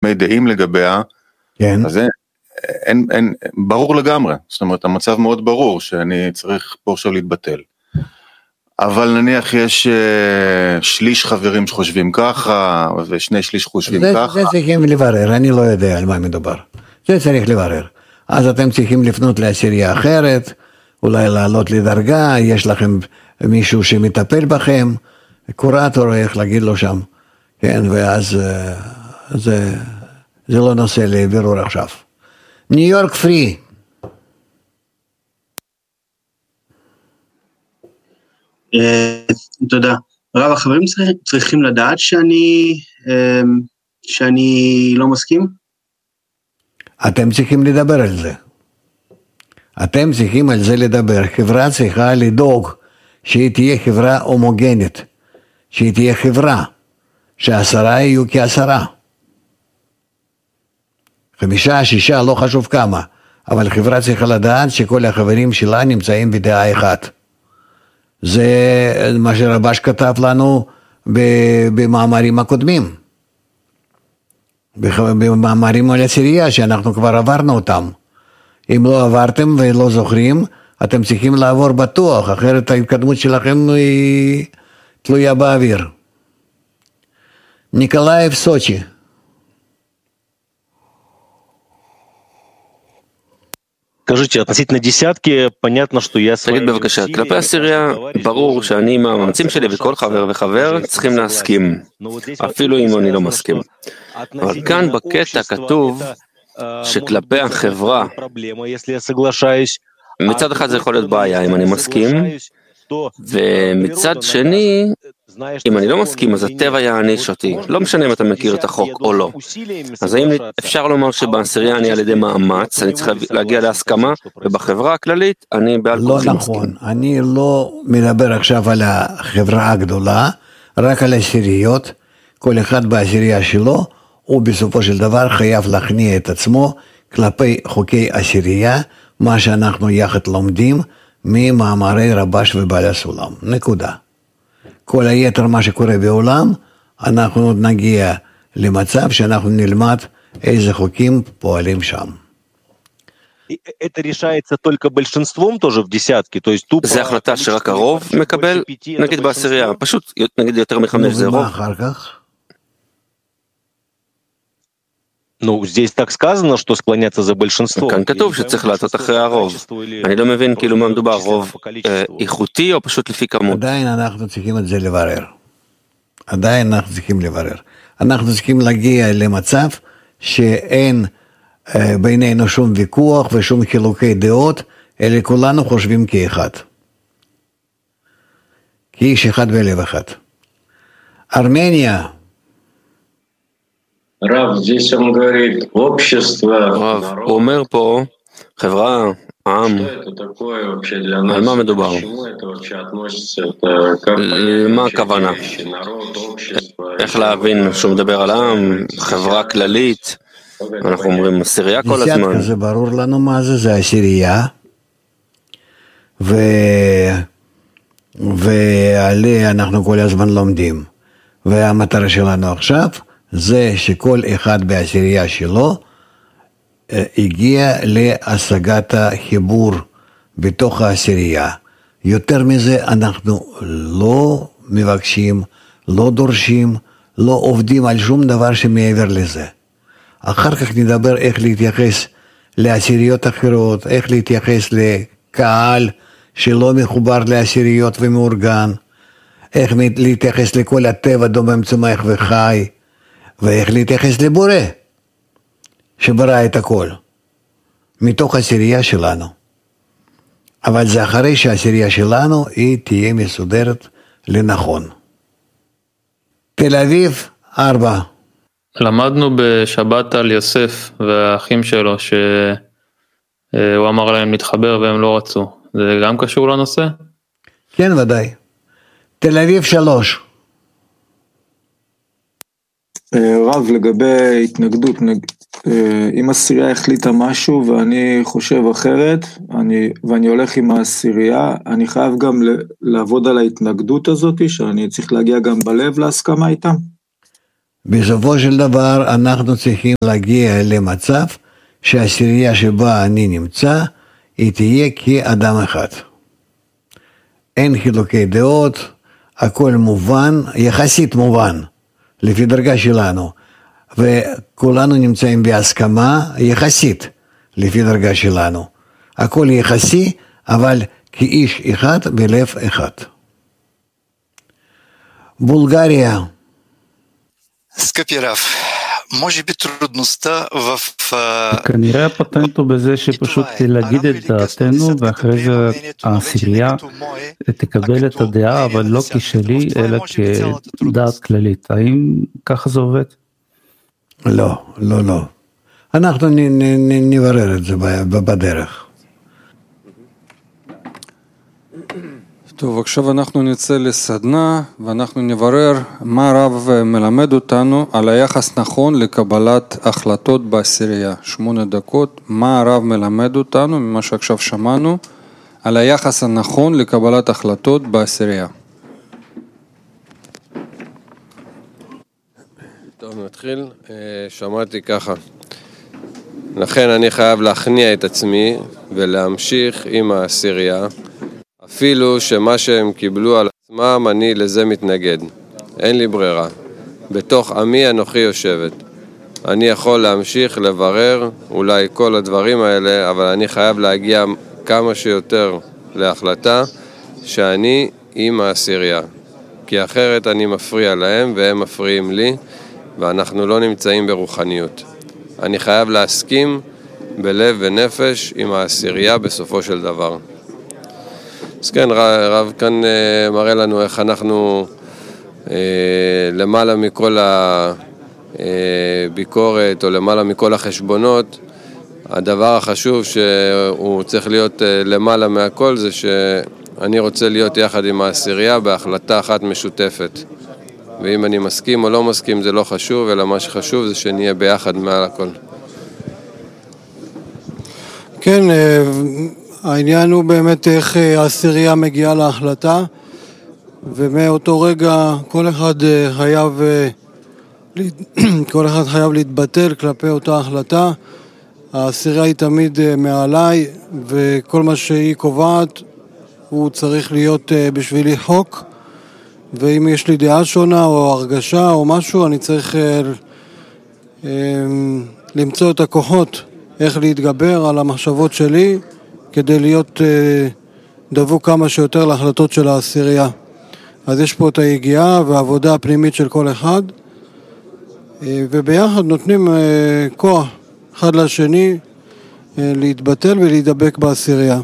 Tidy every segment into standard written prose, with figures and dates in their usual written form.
תמימי דעים לגביה, כן. אז אין, ברור לגמרי, זאת אומרת, המצב מאוד ברור, שאני צריך פה עכשיו להתבטל. אבל נניח יש שליש חברים שחושבים ככה, ושני שליש חושבים ככה. זה צריכים לברר, אני לא יודע על מה מדובר. זה צריך לברר. אז אתם צריכים לפנות לעשירייה אחרת, אולי לעלות לדרגה, יש לכם מישהו שמטפל בכם, קורטור, איך להגיד לו שם, כן, ואז זה לא נושא לבירור עכשיו. ניו יורק פרי. תודה. רב, החברים צריכים לדעת שאני לא מסכים? אתם צריכים לדבר על זה. אתם צריכים על זה לדבר. חברה צריכה לדאוג שהיא תהיה חברה הומוגנית, שהיא תהיה חברה, שעשרה יהיו כעשרה. 5, 6, לא חשוב כמה, אבל חברה צריכה לדעת שכל החברים שלה נמצאים בדעה אחת. זה מה שרבש כתב לנו במאמרים הקודמים. במאמרים על עשירייה שאנחנו כבר עברנו אותם. אם לא עברתם ולא זוכרים, אתם צריכים לעבור בטוח, אחרת ההתקדמות שלכם היא תלויה באוויר. ניקולאייב, סוצ'י. скажите, относительно десятки, понятно, что я... תגיד בבקשה, כלפי עשירייה, ברור שאני עם המאמצים שלי וכל חבר וחבר צריכים להסכים, אפילו אם אני לא מסכים. אבל כאן בקטע כתוב שכלפי החברה, מצד אחד זה יכול להיות בעיה אם אני מסכים, ומצד שני, אם אני לא מסכים, אז הטבע יעניש אותי. לא משנה אם אתה מכיר את החוק או לא. אז האם אפשר לומר שבעשירייה אני על ידי מאמץ, אני צריך להגיע להסכמה, ובחברה הכללית אני בעל כוחי מסכים. לא נכון, אני לא מדבר עכשיו על החברה הגדולה, רק על עשיריות, כל אחד בעשירייה שלו, הוא בסופו של דבר חייב להכניע את עצמו כלפי חוקי עשירייה, מה שאנחנו יחד לומדים ממאמרי רבש ובעל הסולם. נקודה. כל היתר מה שקורה בעולם, אנחנו עוד נגיע למצב שאנחנו נלמד איזה חוקים פועלים שם. Это решается только большинством тоже в десятке, то есть тупо... זה החלטה שרק הרוב מקבל, נגיד בעשירייה, פשוט נגיד יותר מחמש זה רוב. ומה אחר כך? Ну, здесь так сказано, что склоняться за большинство. כאן כתוב שצריך לעשות אחרי הרוב. אני לא מבין כאילו מה מדובר, רוב איכותי או פשוט לפי כמות. עדיין אנחנו צריכים את זה לברר. עדיין אנחנו צריכים לברר. אנחנו צריכים להגיע למצב שאין בינינו שום ויכוח ושום חילוקי דעות, אלא כולנו חושבים כאחד. כאיש אחד ולב אחד. ארמניה. רב, здесь он говорит, общество, הוא אומר פה, חברה, עם, על מה מדובר? מה הכוונה? איך להבין שהוא מדבר על עם, חברה כללית, אנחנו אומרים עשירייה כל הזמן. דסיאטקה זה ברור לנו מה זה, זה עשירייה, ועליה אנחנו כל הזמן לומדים, והמטרה שלנו עכשיו, זה שכל אחד בעשירייה שלו הגיע להשגת החיבור בתוך העשירייה. יותר מזה אנחנו לא מבקשים, לא דורשים, לא עובדים על שום דבר שמעבר לזה. אחר כך נדבר איך להתייחס לעשיריות אחרות, איך להתייחס לקהל שלא מחובר לעשיריות ומאורגן, איך להתייחס לכל הטבע דומם צומח וחי, ואיך להתייחס לבורא, שברא את הכל, מתוך העשירייה שלנו. אבל זה אחרי שהעשירייה שלנו היא תהיה מסודרת לנכון. תל אביב, 4. למדנו בשבת על יוסף והאחים שלו, שהוא אמר להם להתחבר והם לא רצו. זה גם קשור לנושא? כן, ודאי. תל אביב, 3. רב, לגבי התנגדות, אם עשירייה החליטה משהו ואני חושב אחרת, ואני הולך עם העשירייה, אני חייב גם לעבוד על ההתנגדות הזאת, שאני צריך להגיע גם בלב להסכמה איתם. בסופו של דבר אנחנו צריכים להגיע למצב שהעשירייה שבה אני נמצא, היא תהיה כאדם אחד. אין חילוקי דעות, הכל מובן, יחסית מובן, לפי דרגה שלנו. וכולנו נמצאים בהסכמה יחסית, לפי דרגה שלנו. הכל יחסי, אבל כאיש אחד בלב אחד. בולגריה. Скъпи Рав, може би трудността в... כנראה הפטנט הוא בזה שפשוט להגיד את דעתנו, ואחרי זה העשירייה תקבל את הדעה, אבל לא כשלי, אלא כדעת כללית. האם ככה זה עובד? לא. אנחנו נברר את זה בדרך. טוב, עכשיו אנחנו נצא לסדנה ואנחנו נברר מה הרב מלמד אותנו על היחס נכון לקבלת החלטות בעשירייה. 8 דקות, מה הרב מלמד אותנו ממה שעכשיו שמענו על היחס הנכון לקבלת החלטות בעשירייה. טוב, נתחיל. שמעתי ככה. לכן אני חייב להכניע את עצמי ולהמשיך עם העשירייה. אפילו שמה שהם קיבלו על עצמם, אני לזה מתנגד. אין לי ברירה. בתוך עמי אנוכי יושבת. אני יכול להמשיך לברר אולי כל הדברים האלה, אבל אני חייב להגיע כמה שיותר להחלטה שאני עם העשירייה. כי אחרת אני מפריע להם והם מפריעים לי, ואנחנו לא נמצאים ברוחניות. אני חייב להסכים בלב ונפש עם העשירייה בסופו של דבר. אז כן, רב כאן מראה לנו איך אנחנו למעלה מכל הביקורת או למעלה מכל החשבונות, הדבר החשוב שהוא צריך להיות למעלה מהכל זה שאני רוצה להיות יחד עם העשירייה בהחלטה אחת משותפת. ואם אני מסכים או לא מסכים זה לא חשוב, אלא מה שחשוב זה שנהיה ביחד מעל הכל. כן, העניין הוא באמת איך העשירייה מגיעה להחלטה, ומאותו רגע כל אחד חייב להתבטל כלפי אותה החלטה. העשירייה היא תמיד מעליי, וכל מה שהיא קובעת הוא צריך להיות בשבילי חוק, ואם יש לי דעה שונה או הרגשה או משהו, אני צריך למצוא את הכוחות איך להתגבר על המחשבות שלי, כדי להיות דבוק כמה שיותר להחלטות של העשירייה. אז יש פה את היגיעה והעבודה הפנימית של כל אחד, וביחד נותנים כוח אחד לשני להתבטל ולהידבק בעשירייה.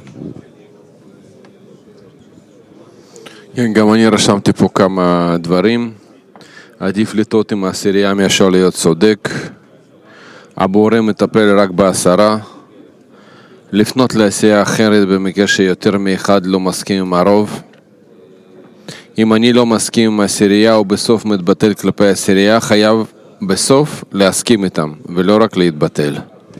כן, גם אני רשמתי פה כמה דברים. עדיף לטעות עם העשירייה מאשר להיות צודק. הבורא מטפל רק בעשרה. לפנות לעשייה אחרת במקרה שיותר מאחד לא מסכים עם הרוב. אם אני לא מסכים עם העשירייה הוא בסוף מתבטל כלפי העשירייה, חייב בסוף להסכים איתם ולא רק להתבטל.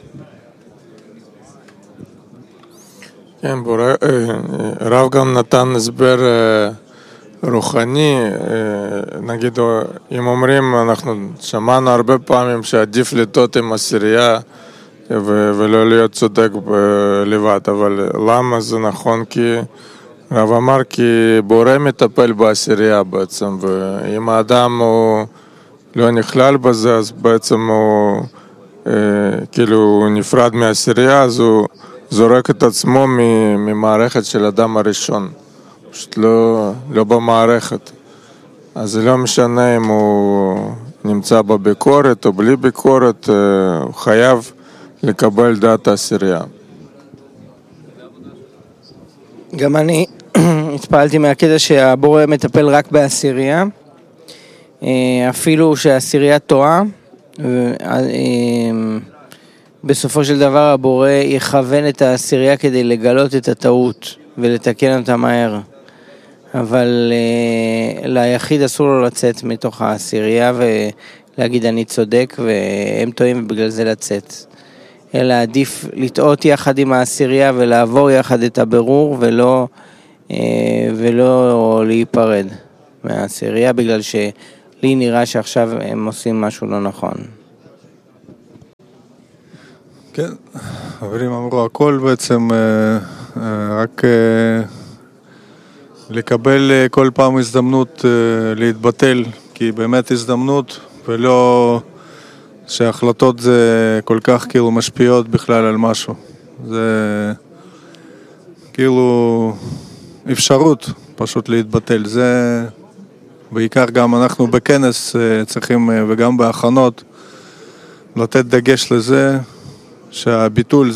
כן, רב גם נתן הסבר רוחני, נגיד אם אומרים, אנחנו שמענו הרבה פעמים שעדיף לטעות עם עשירייה ולא להיות צודק לבד, אבל למה זה נכון? כי רב אמר כי בורא מטפל בעשירייה בעצם, ואם האדם הוא לא נכלל בזה, אז בעצם הוא כאילו הוא נפרד מהעשירייה, אז הוא זורק את עצמו ממערכת של אדם הראשון, פשוט לא במערכת. אז זה לא משנה אם הוא נמצא בביקורת או בלי ביקורת, הוא חייב לקבל דעת העשירייה. גם אני התפעלתי מהקטע שהבורא מטפל רק בעשירייה, אפילו שהעשירייה טועה, בסופו של דבר הבורא יכוון את העשירייה כדי לגלות את הטעות ולתקן אותה מהר. אבל ליחיד אסור לו לצאת מתוך העשירייה ולהגיד אני צודק והם טועים ובגלל זה לצאת. אלא עדיף לטעות יחד עם העשירייה ולעבור יחד את הבירור ולא להיפרד מהעשירייה, בגלל לי נראה שעכשיו הם עושים משהו לא נכון. כן, חברים אמרו הכל בעצם, רק לקבל כל פעם הזדמנות להתבטל, כי באמת הזדמנות, ולא שההחלטות זה כל כך כאילו משפיעות בכלל על משהו. זה כאילו אפשרות פשוט להתבטל. זה בעיקר גם אנחנו בכנס צריכים וגם בהכנות לתת דגש לזה, שהביטול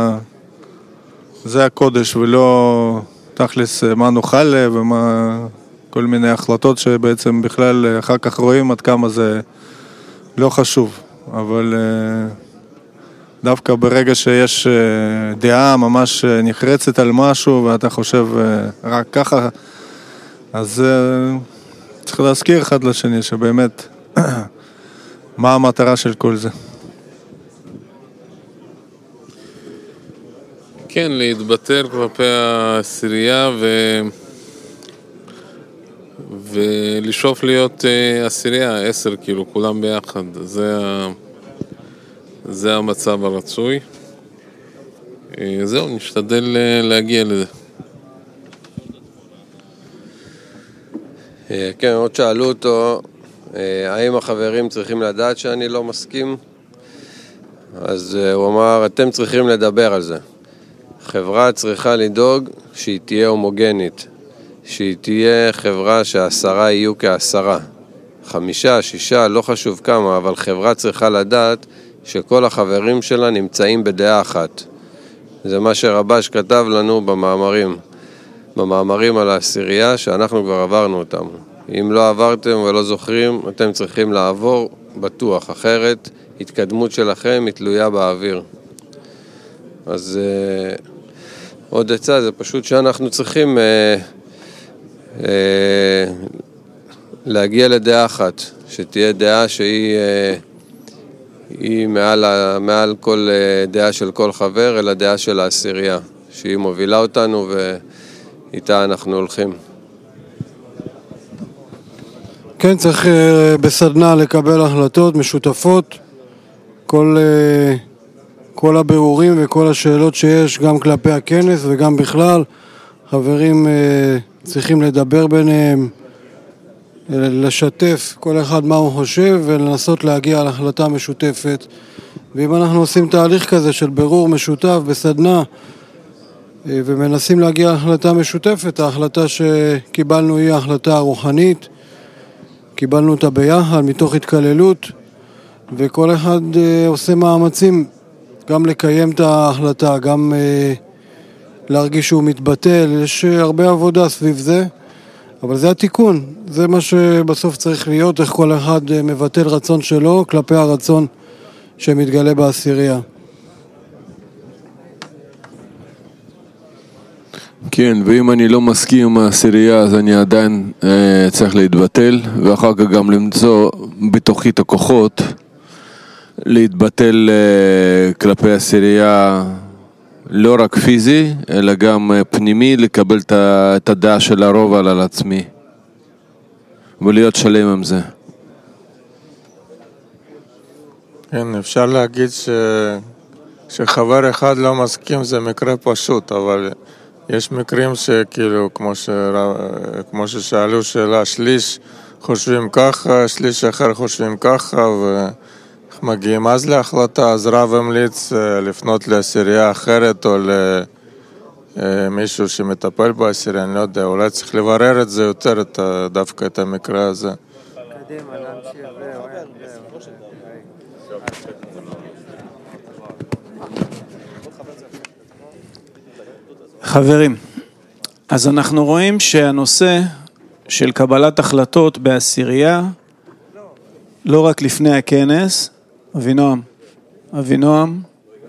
זה הקודש ולא תכלס מה נוכל ומה כל מיני החלטות שבעצם בכלל אחר כך רואים עד כמה זה לא חשוב. אבל דווקא ברגע שיש דעה ממש נחרצת על משהו ואתה חושב רק ככה, אז צריך להזכיר אחד לשני שבאמת מה המטרה של כל זה. כן, להתבטל כלפי העשירייה ולשאוף להיות עשירייה, 10 כאילו, כולם ביחד. זה המצב הרצוי. זהו, נשתדל להגיע לזה. כן, עוד שאלו אותו, האם החברים צריכים לדעת שאני לא מסכים? אז הוא אמר, אתם צריכים לדבר על זה. חברה צריכה לדאוג שהיא תהיה הומוגנית, שהיא תהיה חברה ש10 יהיו כ10, 5, 6, לא חשוב כמה, אבל חברה צריכה לדעת שכל החברים שלה נמצאים בדעה אחת. זה מה שרבש כתב לנו במאמרים על העשירייה, שאנחנו כבר עברנו אותם. אם לא עברתם ולא זוכרים, אתם צריכים לעבור בטוח, אחרת התקדמות שלכם היא תלויה באוויר. אז עוד עצה, זה פשוט שאנחנו צריכים להגיע לדעה אחת, שתהיה דעה שהיא מעל כל דעה של כל חבר, אלא דעה של העשירייה, שהיא מובילה אותנו ואיתה אנחנו הולכים. כן, צריך בסדנה לקבל החלטות משותפות, כל הבירורים וכל השאלות שיש גם כלפי הכנס וגם בכלל, חברים צריכים לדבר ביניהם, לשתף כל אחד מה הוא חושב ולנסות להגיע להחלטה משותפת. ואם אנחנו עושים תהליך כזה של בירור משותף בסדנה ומנסים להגיע להחלטה משותפת, ההחלטה שקיבלנו היא ההחלטה הרוחנית, קיבלנו אותה ביחד מתוך התקללות, וכל אחד עושה מאמצים גם לקיים את ההחלטה, גם להרגיש שהוא מתבטל. יש הרבה עבודה סביב זה, אבל זה התיקון, זה מה שבסוף צריך להיות, איך כל אחד מבטל רצון שלו כלפי הרצון שמתגלה בעשירייה. כן, ואם אני לא מסכים עם העשירייה אז אני עדיין צריך להתבטל, ואחר כך גם למצוא בתוכי את הכוחות להתבטל כלפי העשירייה, לא רק פיזי אלא גם פנימי, לקבל את הדעה של הרוב על עצמי ולהיות שלם עם זה. כן, אפשר להגיד שחבר אחד לא מסכים זה מקרה פשוט, אבל יש מקרים שכאילו כמו ששאלו שאלה, שליש חושבים ככה, שליש אחר חושבים ככה, ומגיעים אז להחלטה. אז רב המליץ לפנות לעשירייה אחרת או למישהו שמטפל בעשירייה, אני לא יודע, אולי צריך לברר את זה יותר, דווקא את המקרה הזה. חברים, אז אנחנו רואים שהנושא של קבלת החלטות בעשירייה, לא רק לפני הכנס, אבינועם,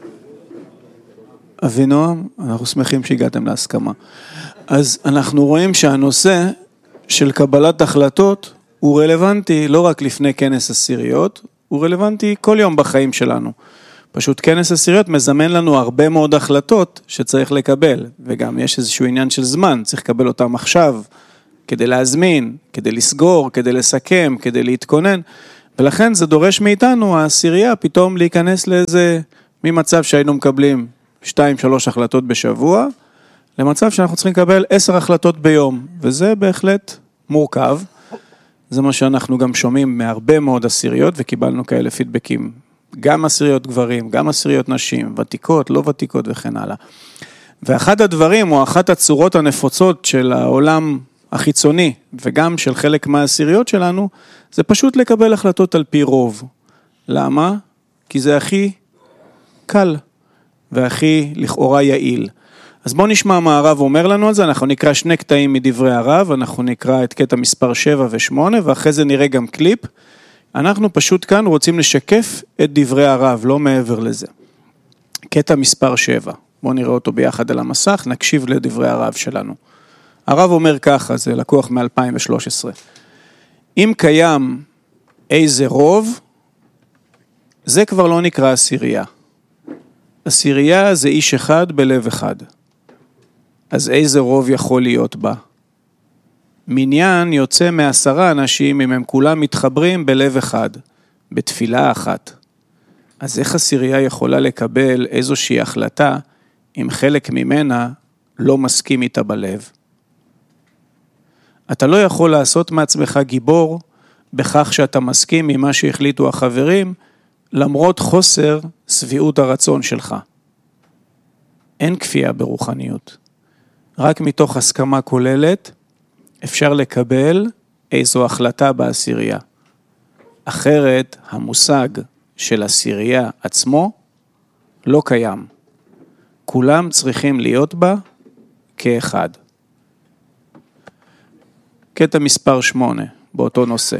אנחנו שמחים שהגעתם להסכמה. אז אנחנו רואים שהנושא של קבלת החלטות הוא רלוונטי לא רק לפני כנס עשיריות, הוא רלוונטי כל יום בחיים שלנו. פשוט כנס עשיריות מזמן לנו הרבה מאוד החלטות שצריך לקבל, וגם יש איזשהו עניין של זמן, צריך לקבל אותם עכשיו, כדי להזמין, כדי לסגור, כדי לסכם, כדי להתכונן, ולכן זה דורש מאיתנו, העשירייה, פתאום להיכנס לאיזה, ממצב שהיינו מקבלים 2-3 החלטות בשבוע, למצב שאנחנו צריכים לקבל 10 החלטות ביום, וזה בהחלט מורכב. זה מה שאנחנו גם שומעים מהרבה מאוד עשיריות, וקיבלנו כאלה פידבקים, גם עשיריות גברים, גם עשיריות נשים, ותיקות, לא ותיקות וכן הלאה. ואחד הדברים, או אחת הצורות הנפוצות של העולם החיצוני, וגם של חלק מהעשיריות שלנו, זה פשוט לקבל החלטות על פי רוב. למה? כי זה הכי קל, והכי לכאורה יעיל. אז בואו נשמע מה הרב אומר לנו על זה, אנחנו נקרא 2 קטעים מדברי הרב, אנחנו נקרא את קטע מספר 7 ו8, ואחרי זה נראה גם קליפ. אנחנו פשוט כאן רוצים לשקף את דברי הרב, לא מעבר לזה. קטע מספר 7, בואו נראה אותו ביחד על המסך, נקשיב לדברי הרב שלנו. הרב אומר ככה, זה לקוח מ-2013. אם קיים איזה רוב, זה כבר לא נקרא עשירייה. עשירייה זה איש אחד בלב אחד. אז איזה רוב יכול להיות בה? מניין יוצא מ10 אנשים אם הם כולם מתחברים בלב אחד, בתפילה אחת. אז איך עשירייה יכולה לקבל איזושהי החלטה אם חלק ממנה לא מסכים איתה בלב? אתה לא יכול לעשות מעצמך גיבור בכך שאתה מסכים ממה שהחליטו החברים, למרות חוסר סביעות הרצון שלך. אין כפייה ברוחניות. רק מתוך הסכמה כוללת אפשר לקבל איזו החלטה בעשירייה. אחרת המושג של עשירייה עצמו לא קיים. כולם צריכים להיות בה כאחד. קטע מספר 8 באותו נושא.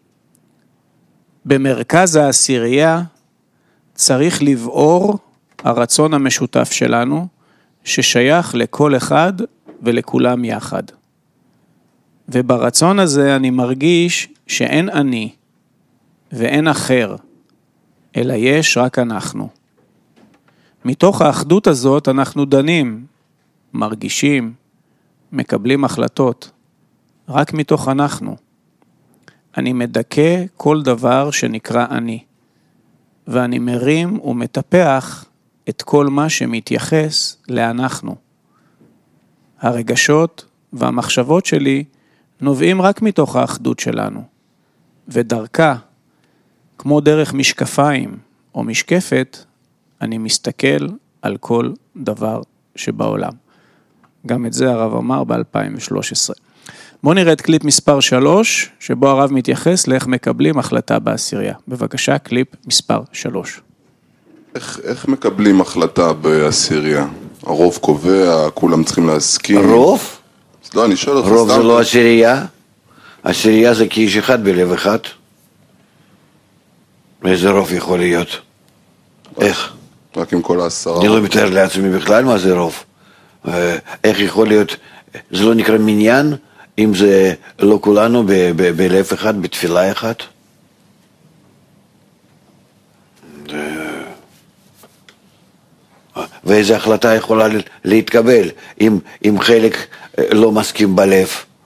במרכז העשירייה צריך לבעור הרצון המשותף שלנו, ששייך לכל אחד ולכולם יחד. וברצון הזה אני מרגיש שאין אני ואין אחר, אלא יש רק אנחנו. מתוך האחדות הזאת אנחנו דנים, מרגישים, מקבלים החלטות, רק מתוך אנחנו. אני מדכא כל דבר שנקרא אני, ואני מרים ומטפח את כל מה שמתייחס לאנחנו. הרגשות והמחשבות שלי נובעים רק מתוך האחדות שלנו, ודרכה, כמו דרך משקפיים או משקפת, אני מסתכל על כל דבר שבעולם. גם את זה הרב אמר ב-2013. בואו נראה את קליפ מספר 3, שבו הרב מתייחס לאיך מקבלים החלטה בעשירייה. בבקשה, קליפ מספר 3. איך מקבלים החלטה בעשירייה? הרוב קובע, כולם צריכים להסכים. רוב? לא, אני שואל אותך. רוב זה לא עשירייה. עשירייה זה כאיש אחד בלב אחד. איזה רוב יכול להיות? איך? רק עם כל 10. אני לא מתאר לעצמי בכלל מה זה רוב. איך יכול להיות? זה לא נקרא מניין? אם זה לא כולנו בלב אחד, בתפילה אחת? ואיזו החלטה יכולה להתקבל אם חלק לא מסכים בלב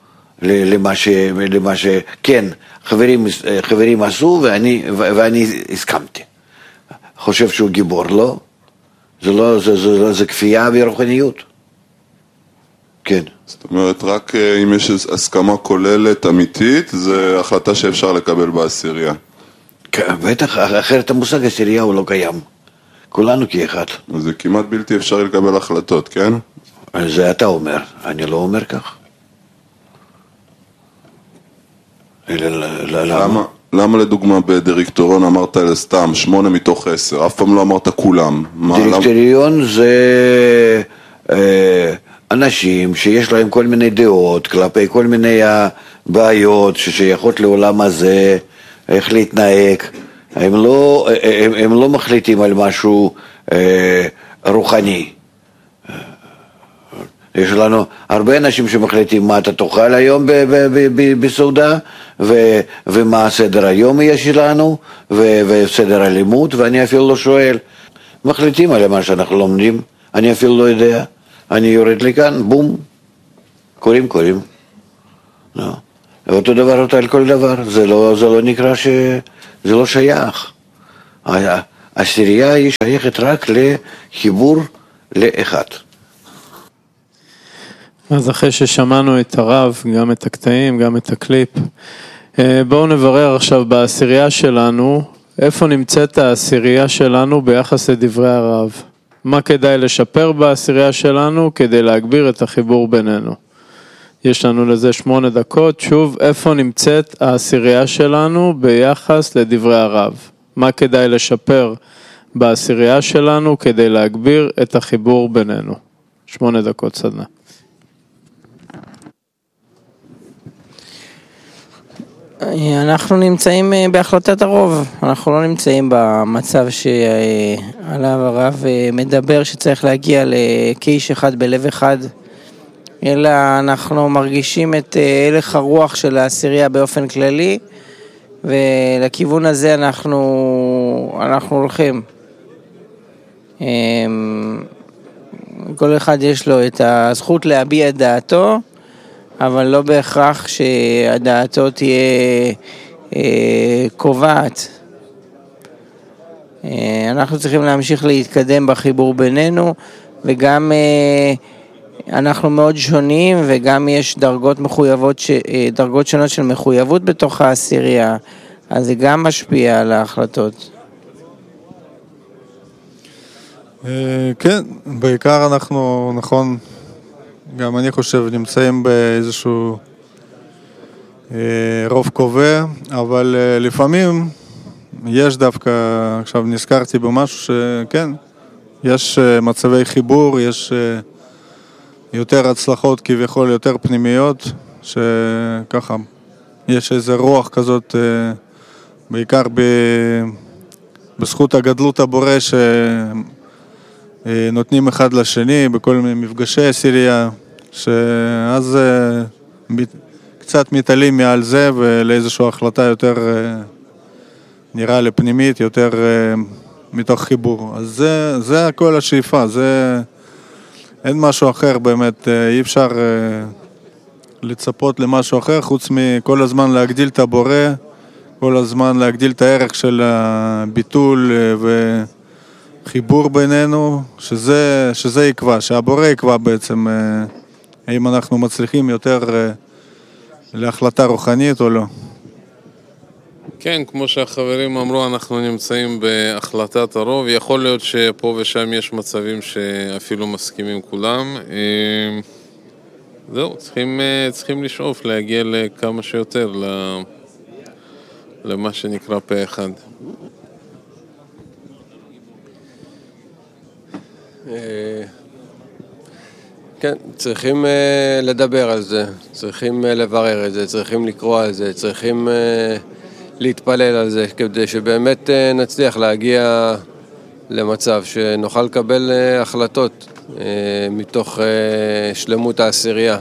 למה כן, חברים עשו ואני הסכמתי. חושב שהוא גיבור, לא? זה כפייה ברוחניות. כן. זאת אומרת, רק אם יש הסכמה כוללת אמיתית, זה החלטה שאפשר לקבל בעשירייה. כן, בטח, אחרת המושג עשירייה הוא לא קיים. כולנו כאחד. זה כמעט בלתי אפשרי לקבל החלטות, כן? זה אתה אומר, אני לא אומר כך. למה לדוגמה בדירקטוריון אמרת סתם 8 מתוך 10, אף פעם לא אמרת כולם? דירקטוריון זה אנשים שיש להם כל מיני דעות כלפי כל מיני בעיות ששייכות לעולם הזה, איך להתנהג. הם לא מחליטים על משהו רוחני. יש לנו הרבה אנשים שמחליטים מה אתה תאכל היום בסעודה, ומה סדר היום יש שלנו, וסדר הלימוד, ואני אפילו לא שואל. מחליטים על מה שאנחנו לומדים, אני אפילו לא יודע. אני יורד לכאן, בום, קוראים. לא. אותו דבר על כל דבר, זה לא נקרא זה לא שייך. העשירייה היא שייכת רק לחיבור לאחד. אז אחרי ששמענו את הרב, גם את הקטעים, גם את הקליפ, בואו נברר עכשיו בעשירייה שלנו, איפה נמצאת העשירייה שלנו ביחס לדברי הרב. מה כדאי לשפר בעשירייה שלנו כדי להגביר את החיבור בינינו. יש לנו לזה 8 דקות, שוב, איפה נמצאת העשירייה שלנו ביחס לדברי הרב. מה כדאי לשפר בעשירייה שלנו כדי להגביר את החיבור בינינו. 8 דקות סדנה. אנחנו נמצאים בהחלטת הרוב, אנחנו לא נמצאים במצב שעליו הרב מדבר שצריך להגיע כאיש אחד בלב אחד, אלא אנחנו מרגישים את הלך הרוח של העשירייה באופן כללי, ולכיוון הזה אנחנו הולכים. כל אחד יש לו את הזכות להביע את דעתו, אבל לא בהכרח שהדעתו תהיה קובעת. אנחנו צריכים להמשיך להתקדם בחיבור בינינו, וגם אנחנו מאוד שונים, וגם יש דרגות שונות של מחויבות בתוך העשירייה, אז זה גם משפיע על ההחלטות. כן, בעיקר אנחנו, נכון, גם אני חושב נמצאים באיזשהו רוב קובע, אבל לפעמים יש דווקא, עכשיו נזכרתי במשהו שכן, יש מצבי חיבור, יש יותר הצלחות כביכול, יותר פנימיות, שככה יש איזה רוח כזאת, בעיקר בזכות הגדלות הבורא שנותנים אחד לשני בכל מיני מפגשי עשירייה, שאז קצת מתעלים מעל זה ולאיזושהי החלטה יותר נראה לי פנימית, יותר מתוך חיבור. אז זה הכל השאיפה, אין משהו אחר באמת, אי אפשר לצפות למשהו אחר חוץ מכל הזמן להגדיל את הבורא, כל הזמן להגדיל את הערך של הביטול וחיבור בינינו, שזה יקבע, שהבורא יקבע בעצם האם אנחנו מצליחים יותר להחלטה רוחנית או לא. כן, כמו שהחברים אמרו, אנחנו נמצאים בהחלטת הרוב. יכול להיות שפה ושם יש מצבים שאפילו מסכימים כולם. זהו, צריכים לשאוף להגיע לכמה שיותר למה שנקרא פה אחד. כן, צריכים לדבר על זה, צריכים לברר את זה, צריכים לקרוא על זה, צריכים להתפלל על זה, כדי שבאמת נצליח להגיע למצב שנוכל לקבל החלטות מתוך שלמות העשירייה.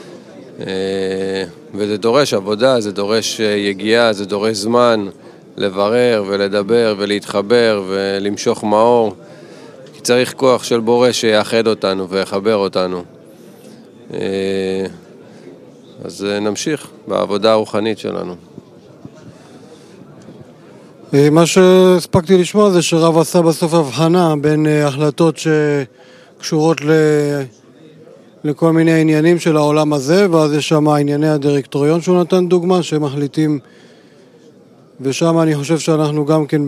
וזה דורש עבודה, זה דורש יגיעה, זה דורש זמן לברר ולדבר ולהתחבר ולמשוך מאור. כי צריך כוח של בורא שיאחד אותנו ויחבר אותנו. אז נמשיך בעבודה הרוחנית שלנו. מה שהספקתי לשמוע זה שרב עשה בסוף הבחנה בין החלטות שקשורות לכל מיני עניינים של העולם הזה, ואז יש שם ענייני הדירקטוריון שהוא נתן דוגמה, שמחליטים, ושם אני חושב שאנחנו גם כן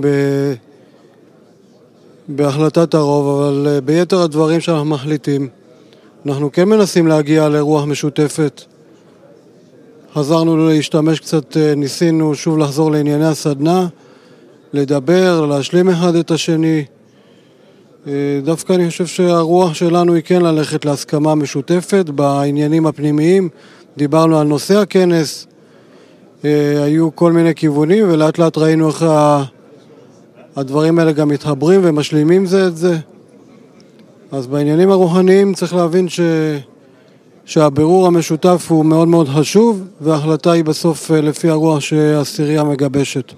בהחלטת הרוב, אבל ביתר הדברים שאנחנו מחליטים, אנחנו כן מנסים להגיע לרוח משותפת. חזרנו להשתמש קצת, ניסינו שוב לחזור לענייני הסדנה, לדבר, להשלים אחד את השני. דווקא אני חושב שהרוח שלנו היא כן ללכת להסכמה משותפת בעניינים הפנימיים. דיברנו על נושא הכנס, היו כל מיני כיוונים, ולאט לאט ראינו איך הדברים האלה גם מתחברים ומשלימים זה את זה. אז בעניינים הרוחניים צריך להבין שהבירור המשותף הוא מאוד מאוד חשוב, וההחלטה היא בסוף לפי הרוח שהעשירייה מגבשת.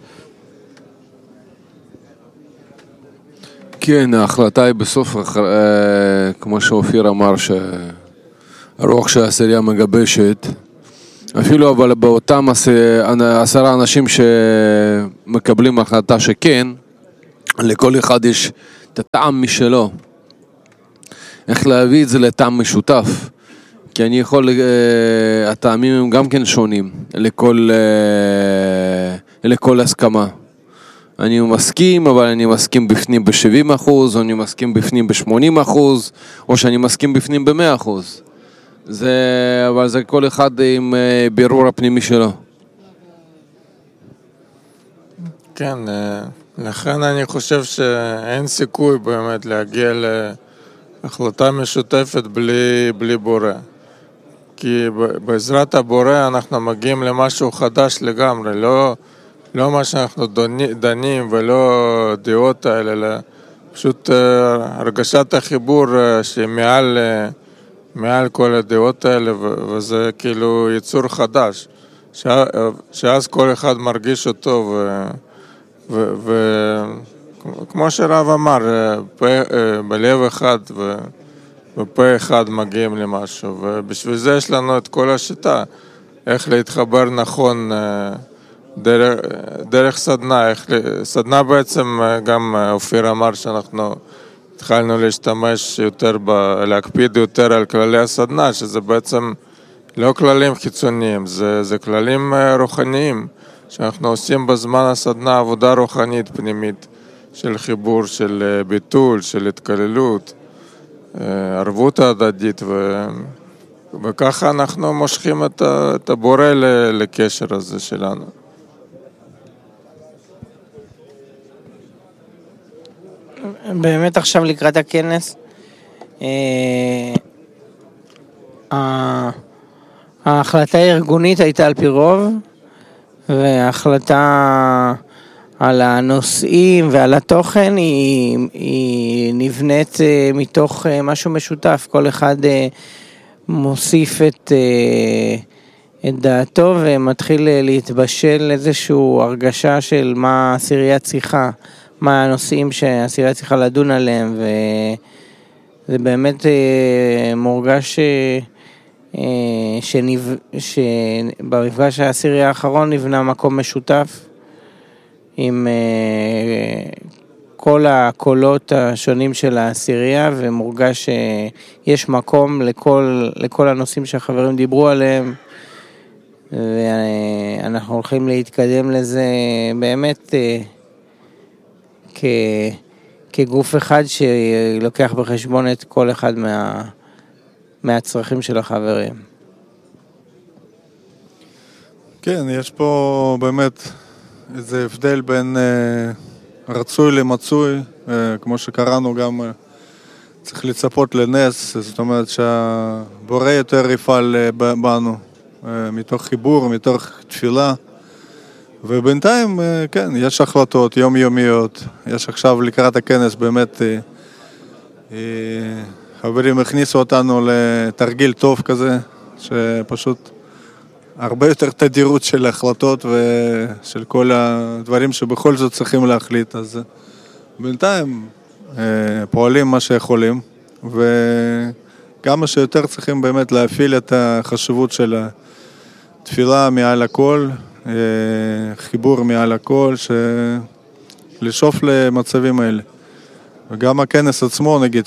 כן, ההחלטה היא בסוף, כמו שאופיר אמר, שהרוח שהעשירייה מגבשת, אפילו אבל באותם 10 אנשים שמקבלים החלטה שכן, לכל אחד יש את הטעם משלו. איך להביא את זה לטעם משותף? כי אני יכול, הטעמים הם גם כן שונים לכל הסכמה. אני מסכים, אבל אני מסכים בפנים ב-70%, או אני מסכים בפנים ב-80%, או שאני מסכים בפנים ב-100%. אבל זה כל אחד עם בירור הפנימי שלו. כן, לכן אני חושב שאין סיכוי באמת להגיע להחלטה משותפת בלי בורא. כי בעזרת הבורא אנחנו מגיעים למשהו חדש לגמרי, לא מה שאנחנו דנים ולא דעות האלה, אלא פשוט הרגשת החיבור שמעל כל הדעות האלה, וזה כאילו יצור חדש, שאז כל אחד מרגיש אותו, וכמו שרב אמר, בלב אחד ובפה אחד מגיעים למשהו, ובשביל זה יש לנו את כל השיטה, איך להתחבר נכון דרך סדנה. סדנה בעצם, גם אופיר אמר שאנחנו התחלנו להשתמש יותר, להקפיד יותר על כללי הסדנה, שזה בעצם לא כללים חיצוניים, זה כללים רוחניים, שאנחנו עושים בזמן הסדנה עבודה רוחנית פנימית, של חיבור, של ביטול, של התקללות, ערבות ההדדית, וככה אנחנו מושכים את הבורא לקשר הזה שלנו. באמת עכשיו לקראת הכנס, ההחלטה הארגונית הייתה על פי רוב, וההחלטה על הנושאים ועל התוכן היא נבנית מתוך משהו משותף. כל אחד מוסיף את דעתו ומתחיל להתבשל איזשהו הרגשה של מה העשירייה צריכה, מה הנושאים שהעשירייה צריכה לדון עליהם, וזה באמת מורגש שבמפגש העשירי האחרון נבנה מקום משותף עם כל הקולות השונים של העשירייה, ומורגש שיש מקום לכל הנושאים שהחברים דיברו עליהם, ואנחנו הולכים להתקדם לזה באמת כגוף אחד שלוקח בחשבון את כל אחד מהצרכים של החברים. כן, יש פה באמת איזה הבדל בין רצוי למצוי, כמו שקראנו גם צריך לצפות לנס, זאת אומרת שהבורא יותר יפעל בנו, מתוך חיבור, מתוך תפילה, ובינתיים, כן, יש החלטות יומיומיות, יש עכשיו לקראת הכנס באמת, חברים הכניסו אותנו לתרגיל טוב כזה, שפשוט הרבה יותר תדירות של החלטות ושל כל הדברים שבכל זאת צריכים להחליט, אז בינתיים פועלים מה שיכולים, וכמה שיותר צריכים באמת להפעיל את החשיבות של התפילה מעל הכל, חיבור מעל הכל, לשאוף למצבים האלה. וגם הכנס עצמו, נגיד,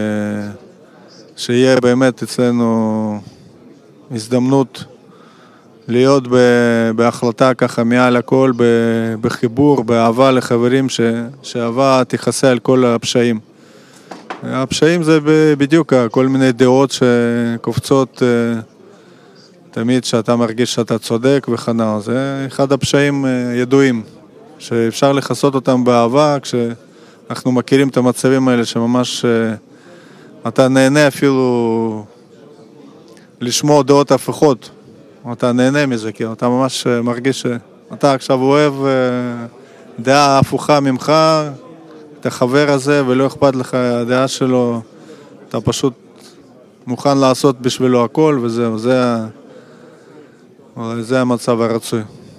שיהיה באמת אצלנו הזדמנות להיות בהחלטה ככה מעל הכל, בחיבור, באהבה לחברים, שאהבה תכסה על כל הפשעים. הפשעים זה בדיוק כל מיני דעות שקופצות תמיד שאתה מרגיש שאתה צודק וחנה. זה אחד הפשעים ידועים, שאפשר לחסות אותם באהבה, כשאנחנו מכירים את המצבים האלה שממש אתה נהנה אפילו לשמוע דעות הפוכות. אתה נהנה מזה, כי אתה ממש מרגיש שאתה עכשיו אוהב דעה הפוכה ממך, את החבר הזה, ולא אכפת לך הדעה שלו, אתה פשוט מוכן לעשות בשבילו הכל, וזהו, זה המצב הרצוי.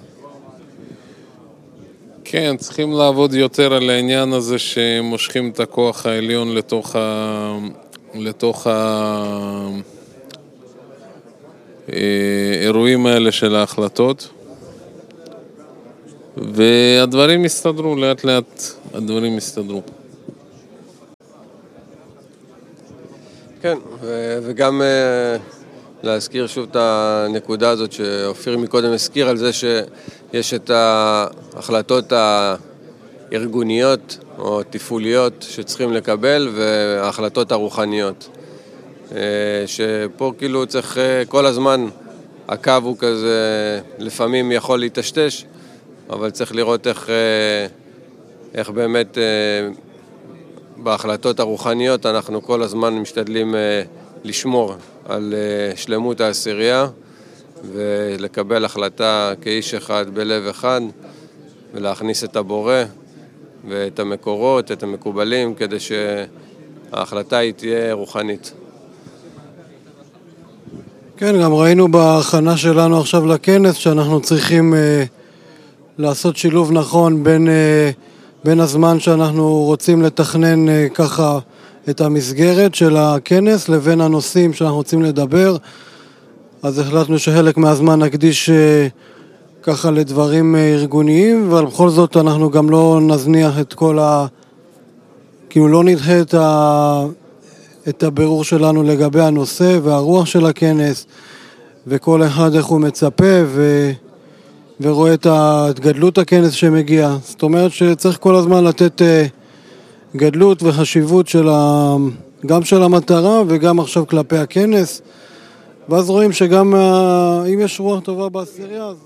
כן, צריכים לעבוד יותר על העניין הזה שמושכים את הכוח העליון לתוך האירועים האלה של ההחלטות, והדברים יסתדרו, לאט לאט הדברים יסתדרו. כן, וגם להזכיר שוב את הנקודה הזאת שאופיר מקודם הזכיר על זה שיש את ההחלטות הארגוניות או תפעוליות שצריכים לקבל וההחלטות הרוחניות. שפה כאילו צריך כל הזמן, הקו הוא כזה, לפעמים יכול להתשתש, אבל צריך לראות איך באמת בהחלטות הרוחניות אנחנו כל הזמן משתדלים לשמור על שלמות העשירייה ולקבל החלטה כאיש אחד בלב אחד ולהכניס את הבורא ואת המקורות, את המקובלים, כדי שההחלטה היא תהיה רוחנית. כן, גם ראינו בהכנה שלנו עכשיו לכנס שאנחנו צריכים לעשות שילוב נכון בין הזמן שאנחנו רוצים לתכנן ככה את המסגרת של הכנס לבין הנושאים שאנחנו רוצים לדבר. אז החלטנו שחלק מהזמן נקדיש ככה לדברים ארגוניים, אבל בכל זאת אנחנו גם לא נזניח את כל כאילו לא נדחה את הבירור שלנו לגבי הנושא והרוח של הכנס, וכל אחד איך הוא מצפה ורואה את גדלות הכנס שמגיע. זאת אומרת שצריך כל הזמן לתת גדלות וחשיבות גם של המטרה וגם עכשיו כלפי הכנס, ואז רואים שגם אם יש רוח טובה בעשירייה אז...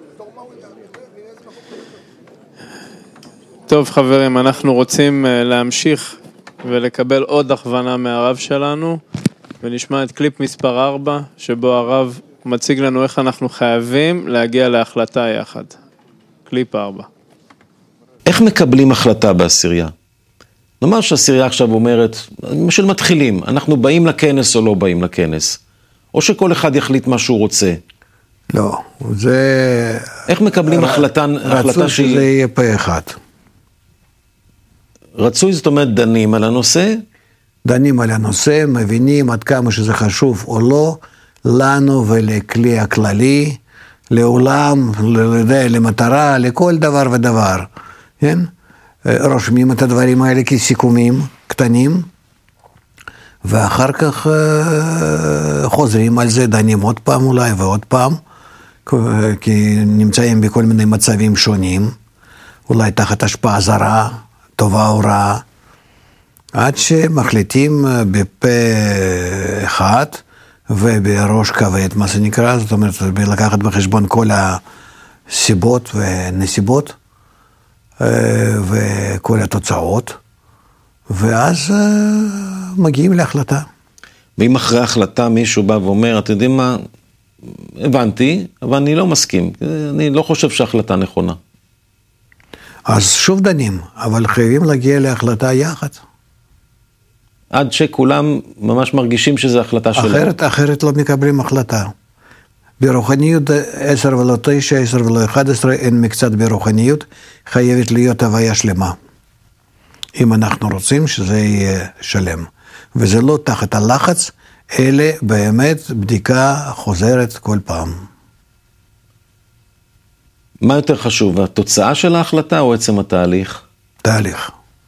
טוב חברים, אנחנו רוצים להמשיך ולקבל עוד הכוונה מהרב שלנו, ונשמע את קליפ מספר 4, שבו הרב מציג לנו איך אנחנו חייבים להגיע להחלטה יחד. קליפ 4. איך מקבלים החלטה בעשירייה? נאמר שהעשירייה עכשיו אומרת, למשל מתחילים, אנחנו באים לכנס או לא באים לכנס, או שכל אחד יחליט מה שהוא רוצה. לא, זה... איך מקבלים החלטה רצוי שזה יהיה פה אחד. רצוי, זאת אומרת, דנים על הנושא? דנים על הנושא, מבינים עד כמה שזה חשוב או לא, לנו ולכלי הכללי, לעולם, למטרה, לכל דבר ודבר. כן? רושמים את הדברים האלה כסיכומים קטנים, ואחר כך חוזרים על זה, דנים עוד פעם אולי ועוד פעם, כי נמצאים בכל מיני מצבים שונים, אולי תחת השפעה זרה, טובה או רעה, עד שמחליטים בפה אחד ובראש כבד, מה זה נקרא, זאת אומרת, לקחת בחשבון כל הסיבות ונסיבות וכל התוצאות, ואז מגיעים להחלטה. ואם אחרי החלטה מישהו בא ואומר, אתם יודעים מה, הבנתי, אבל אני לא מסכים, אני לא חושב שההחלטה נכונה. אז שוב דנים, אבל חייבים להגיע להחלטה יחד. עד שכולם ממש מרגישים שזו החלטה שלהם. אחרת לא מקבלים החלטה. ברוחניות 10 ולא 9, 10 ולא 11, אין מקצת ברוחניות, חייבת להיות הוויה שלמה. אם אנחנו רוצים שזה יהיה שלם. וזה לא תחת הלחץ, אלא באמת בדיקה חוזרת כל פעם. מה יותר חשוב, התוצאה של ההחלטה או עצם התהליך? תהליך.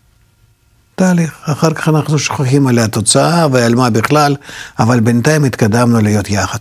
אחר כך אנחנו שוכחים על התוצאה ועל מה בכלל, אבל בינתיים התקדמנו להיות יחד.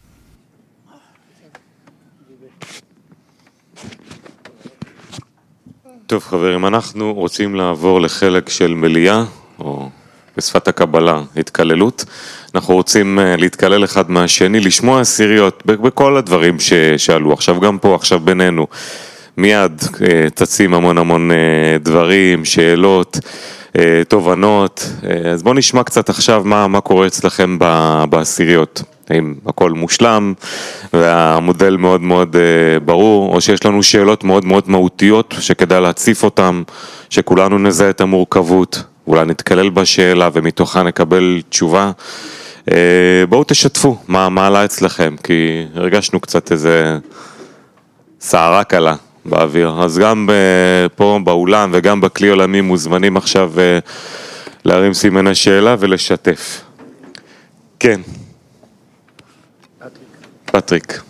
טוב חברים, אנחנו רוצים לעבור לחלק של מליאה, או בשפת הקבלה, התקללות. אנחנו רוצים להתקלל אחד מהשני, לשמוע עשיריות בכל הדברים ששאלו. עכשיו גם פה, עכשיו בינינו, מיד תצאים המון דברים, שאלות, תובנות. אז בואו נשמע קצת עכשיו מה קורה אצלכם בעשיריות. האם הכל מושלם והמודל מאוד מאוד ברור, או שיש לנו שאלות מאוד מאוד מהותיות שכדאי להציף אותם, שכולנו נזהה את המורכבות, אולי נתקלל בשאלה ומתוכה נקבל תשובה. בואו תשתפו מה עלה אצלכם, כי הרגשנו קצת איזה סערה קלה באוויר. אז גם פה באולם וגם בכלי עולמי מוזמנים עכשיו להרים סימן השאלה ולשתף. כן. פטריק.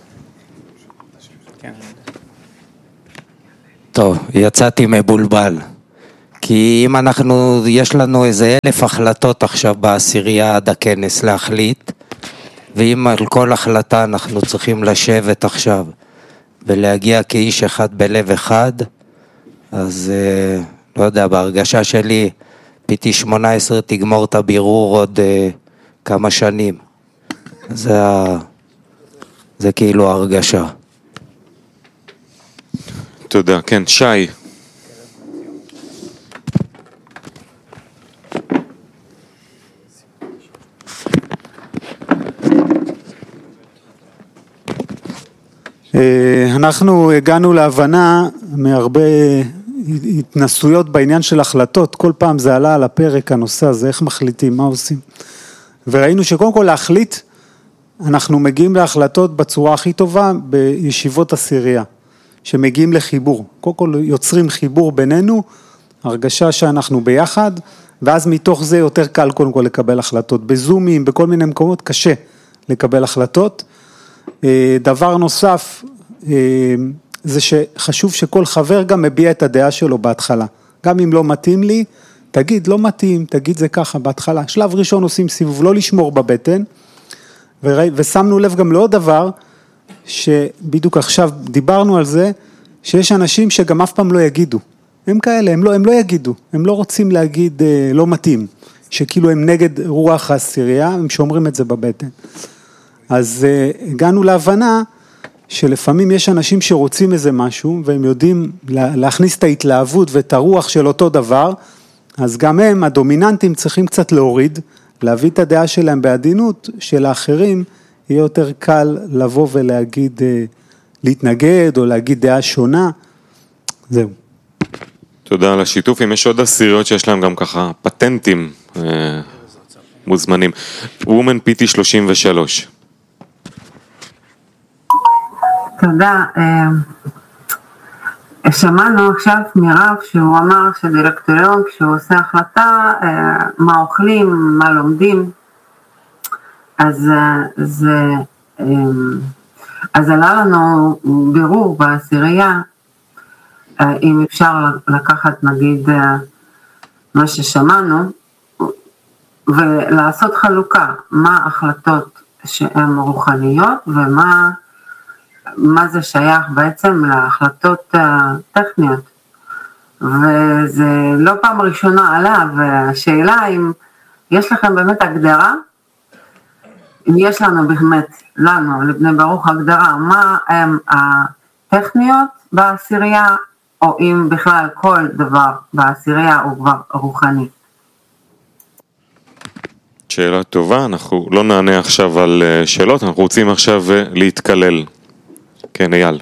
טוב, יצאתי מבולבל. כי אם יש לנו איזה 1,000 החלטות עכשיו בעשירייה עד הכנס להחליט, ואם על כל החלטה אנחנו צריכים לשבת עכשיו ולהגיע כאיש אחד בלב אחד, אז לא יודע, בהרגשה שלי PT18 תגמור את הבירור עוד כמה שנים. זה כאילו ההרגשה. תודה, כן, שי. אנחנו הגענו להבנה מהרבה התנסויות בעניין של החלטות, כל פעם זה עלה על הפרק הנושא הזה, איך מחליטים, מה עושים. וראינו שקודם כל להחליט, אנחנו מגיעים להחלטות בצורה הכי טובה בישיבות עשירייה, שמגיעים לחיבור. קודם כל יוצרים חיבור בינינו, הרגשה שאנחנו ביחד, ואז מתוך זה יותר קל קודם כל לקבל החלטות. בזומים, בכל מיני מקומות קשה לקבל החלטות. דבר נוסף, זה שחשוב שכל חבר גם מביע את הדעה שלו בהתחלה. גם אם לא מתאים לי, תגיד לא מתאים, תגיד זה ככה בהתחלה. שלב ראשון עושים סיבוב, לא לשמור בבטן, ושמנו לב גם לעוד דבר, שבדיוק עכשיו דיברנו על זה, שיש אנשים שגם אף פעם לא יגידו. הם כאלה, הם לא יגידו, הם לא רוצים להגיד לא מתאים, שכאילו הם נגד רוח העשירייה, הם שומרים את זה בבטן. אז הגענו להבנה שלפעמים יש אנשים שרוצים איזה משהו, והם יודעים להכניס את ההתלהבות ואת הרוח של אותו דבר, אז גם הם, הדומיננטים, צריכים קצת להוריד, להביא את הדעה שלהם בעדינות, שלאחרים יהיה יותר קל לבוא ולהגיד, להתנגד או להגיד דעה שונה, זהו. תודה על השיתוף. אם יש עוד עשיריות שיש להם גם ככה פטנטים מוזמנים. וומן PT 33. תודה. שמענו עכשיו מרב שהוא אמר שדירקטוריון כשהוא עושה החלטה מה אוכלים, מה לומדים, אז עלה לנו בירור בעשירייה אם אפשר לקחת נגיד מה ששמענו ולעשות חלוקה, מה החלטות שהן רוחניות ומה זה שייך בעצם להחלטות טכניות. וזה לא פעם ראשונה עלה, והשאלה אם יש לכם באמת הגדרה, אם יש לנו באמת, לנו, לבני ברוך הגדרה, מה הם הטכניות בעשירייה, או אם בכלל כל דבר בעשירייה הוא כבר רוחני. שאלה טובה, אנחנו לא נענה עכשיו על שאלות, אנחנו רוצים עכשיו להתקלל. כן, אייל.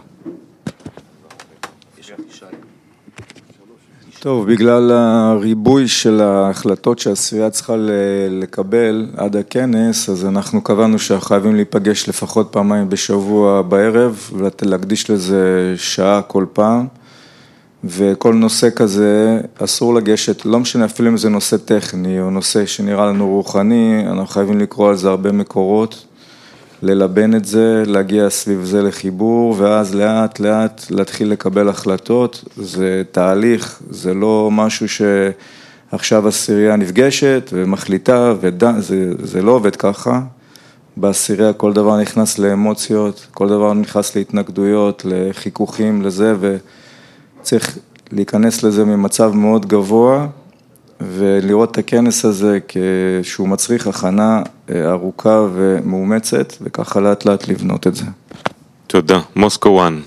טוב, בגלל הריבוי של ההחלטות שהעשירייה צריכה לקבל עד הכנס, אז אנחנו קבענו שחייבים להיפגש לפחות פעמיים בשבוע בערב, ולהקדיש לזה שעה כל פעם, וכל נושא כזה אסור לגשת, לא משנה אפילו אם זה נושא טכני או נושא שנראה לנו רוחני, אנחנו חייבים לקרוא על זה הרבה מקורות, ללבן את זה, להגיע סביב זה לחיבור, ואז לאט לאט להתחיל לקבל החלטות. זה תהליך, זה לא משהו שעכשיו עשירייה נפגשת ומחליטה, זה לא עובד ככה. בעשירייה כל דבר נכנס לאמוציות, כל דבר נכנס להתנגדויות, לחיכוכים, לזה, וצריך להיכנס לזה ממצב מאוד גבוה, ולראות את הכנס הזה כשהוא מצריך הכנה ארוכה ומאומצת, וככה לאט לאט לבנות את זה. תודה. מוסקו 1.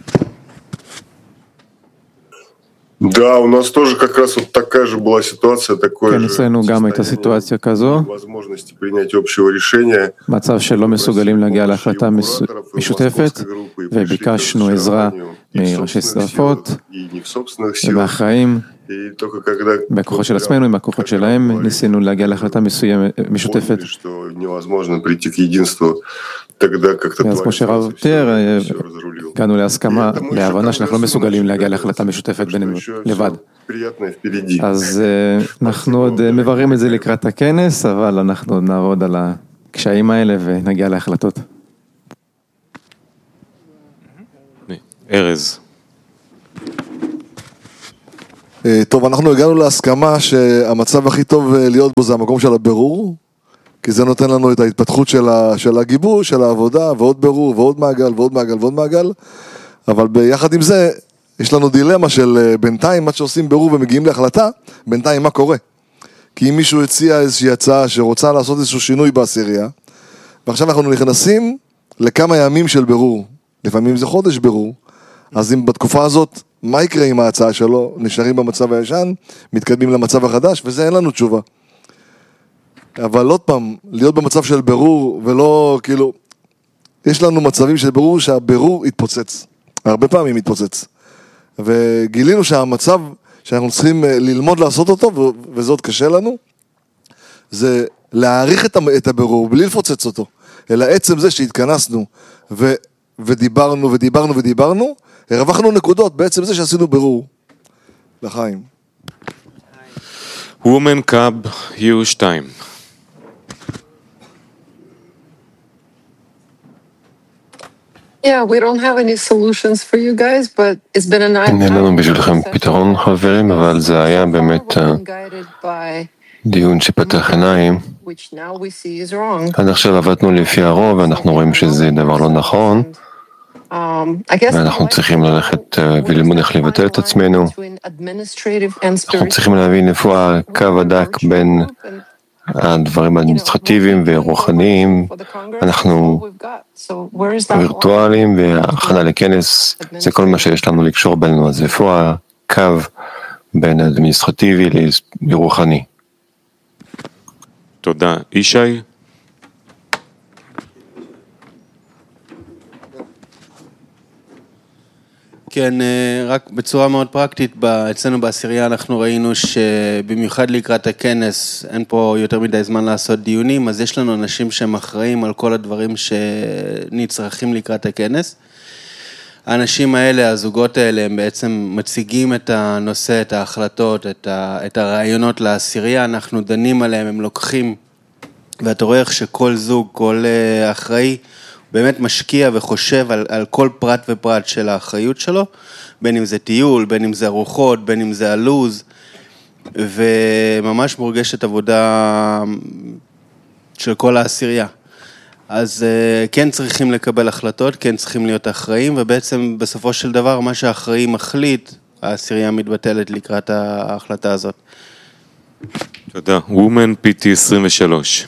Да, у нас тоже как раз вот такая же была ситуация, такое же возможности принять общего решения. מצב שלא מסוגלים להגיע להחלטה משותפת, וביקשנו עזרה מראשי שרפות ומהחיים, בכוחות של עצמנו, עם הכוחות שלהם, ניסינו להגיע להחלטה משותפת. ואז כמו שרב תיאר, הגענו להסכמה, להבנה שאנחנו לא מסוגלים להגיע להחלטה משותפת בינינו לבד. אז אנחנו עוד מבררים את זה לקראת הכנס, אבל אנחנו עוד נעבוד על הקשיים האלה ונגיע להחלטות. ארז. טוב, אנחנו הגענו להסכמה שהמצב הכי טוב להיות בו זה המקום של הבירור, כי זה נותן לנו את ההתפתחות של הגיבוש, של העבודה, ועוד בירור, ועוד מעגל, ועוד מעגל, ועוד מעגל, אבל ביחד עם זה, יש לנו דילמה של בינתיים, עד שעושים בירור ומגיעים להחלטה, בינתיים מה קורה? כי אם מישהו הציע איזושהי הצעה שרוצה לעשות איזשהו שינוי בעשירייה, ועכשיו אנחנו נכנסים לכמה ימים של בירור, לפעמים זה חודש בירור, אז אם בתקופה הזאת, מה יקרה עם ההצעה שלו? נשארים במצב הישן, מתקדמים למצב החדש, וזה אין לנו תשובה. אבל עוד פעם, להיות במצב של בירור, ולא כאילו, יש לנו מצבים של בירור שהבירור יתפוצץ, הרבה פעמים יתפוצץ. וגילינו שהמצב שאנחנו צריכים ללמוד לעשות אותו, וזה עוד קשה לנו, זה להעריך את הבירור בלי לפוצץ אותו, אלא עצם זה שהתכנסנו ודיברנו ודיברנו ודיברנו, הרווחנו נקודות בעצם זה שעשינו בירור. לחיים. וומן קאב U2. אין לנו בשבילכם פתרון חברים, אבל זה היה באמת דיון שפתח עיניים. עד עכשיו עבדנו לפי הרוב, ואנחנו רואים שזה דבר לא נכון, ואנחנו צריכים ללכת וללמוד איך לבטל את עצמנו. אנחנו צריכים להבין איפה הקו הדק בין הדברים האדמיניסטרטיביים ורוחניים. אנחנו וירטואליים, וההכנה לכנס זה כל מה שיש לנו לקשור בינינו. אז איפה הקו בין האדמיניסטרטיבי לרוחני? תודה. ישי? כן, רק בצורה מאוד פרקטית, אצלנו בעשירייה אנחנו ראינו שבמיוחד לקראת הכנס אין פה יותר מדי זמן לעשות דיונים, אז יש לנו אנשים שהם אחראים על כל הדברים שנצרכים לקראת הכנס. האנשים האלה, הזוגות האלה, הם בעצם מציגים את הנושא, את ההחלטות, את הרעיונות לעשירייה, אנחנו דנים עליהם, הם לוקחים, ואתה רואה איך שכל זוג, כל אחראי, באמת משקיע וחושב על כל פרט ופרט של האחריות שלו, בין אם זה טיול, בין אם זה ארוחות, בין אם זה הלוז, וממש מורגשת עבודה של כל העשירייה. אז כן צריכים לקבל החלטות, כן צריכים להיות אחראים, ובעצם בסופו של דבר מה שהאחראי מחליט, העשירייה מתבטלת לקראת ההחלטה הזאת. תודה. וומן PT 23.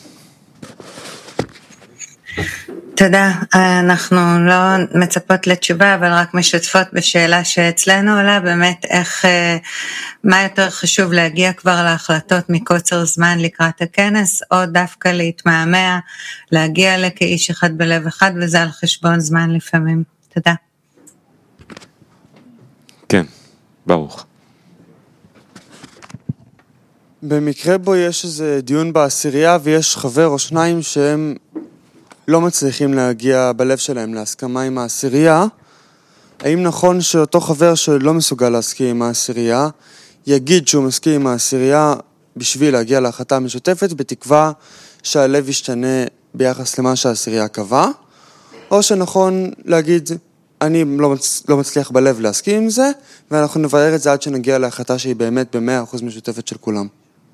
תודה, אנחנו לא מצפות לתשובה, אבל רק משתפות בשאלה שאצלנו עולה, באמת איך, מה יותר חשוב להגיע כבר להחלטות מקוצר זמן לקראת הכנס, או דווקא להתמהמה, להגיע לכאיש אחד בלב אחד, וזה על חשבון זמן לפעמים. תודה. כן, ברוך. במקרה בו יש איזה דיון בעשירייה, ויש חבר או שניים שהם לא מצליחים להגיע בלב שלהם להסכמה עם העשירייה, האם נכון שאותו חבר שלא מסוגל להסכים עם העשירייה, יגיד שהוא מסכים עם העשירייה בשביל להגיע להחלטה משותפת, בתקווה שהלב ישתנה ביחס למה שהעשירייה קבע, או שנכון להגיד, אני לא מצליח בלב להסכים עם זה, ואנחנו נברר את זה עד שנגיע להחלטה שהיא באמת ב100% משותפת של כולם.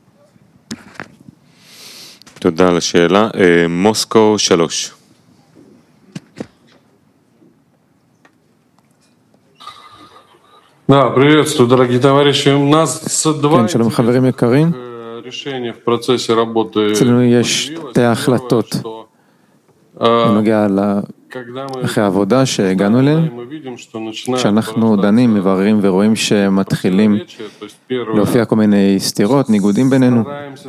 תודה על השאלה. מוסקו 3. כן, שלום חברים יקרים. אצלנו יש שתי החלטות בנוגע אחרי העבודה שהגענו אליהן, כשאנחנו דנים, מבררים ורואים שמתחילים להופיע כל מיני סתירות, ניגודים בינינו.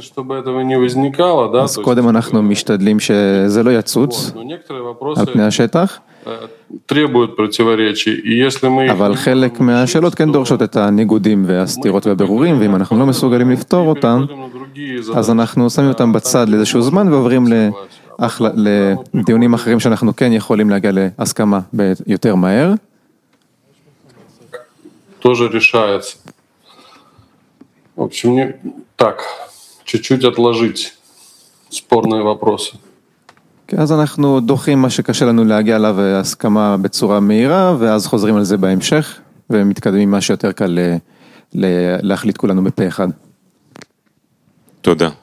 אז קודם אנחנו משתדלים שזה לא יצוץ על פני השטח, אבל חלק מהשאלות כן דורשות את הניגודים והסתירות והבירורים, ואם אנחנו לא מסוגלים לפתור אותם, אז אנחנו שמים אותם בצד לאיזשהו זמן ועוברים לדיונים אחרים שאנחנו כן יכולים להגיע להסכמה יותר מהר. Тоже решается. В общем, так, чуть-чуть отложить спорные вопросы. אז אנחנו דוחים מה שקשה לנו להגיע עליו הסכמה בצורה מהירה, ואז חוזרים על זה בהמשך, ומתקדמים מה שיותר קל להחליט כולנו בפה אחד. תודה.